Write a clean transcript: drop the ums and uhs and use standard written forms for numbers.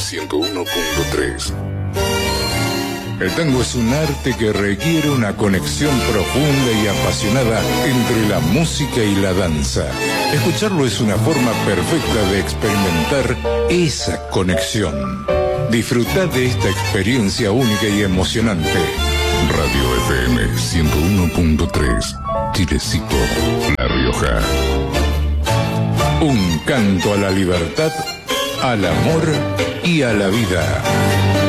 101.3. El tango es un arte que requiere una conexión profunda y apasionada entre la música y la danza. Escucharlo es una forma perfecta de experimentar esa conexión. Disfrutá de esta experiencia única y emocionante. Radio FM 101.3, Chilecito, La Rioja. Un canto a la libertad, al amor y a la vida.